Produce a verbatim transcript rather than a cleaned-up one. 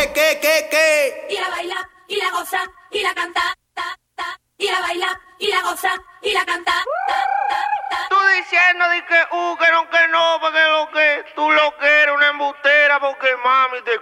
¿Qué, qué, qué, qué? Y la baila, y la goza, y la canta, ta, ta. Y la baila, y la goza, y la canta, ta, ta, ta. Tú diciendo de que, uh, que no, que no, porque lo que tú lo que eres una embustera, porque mami te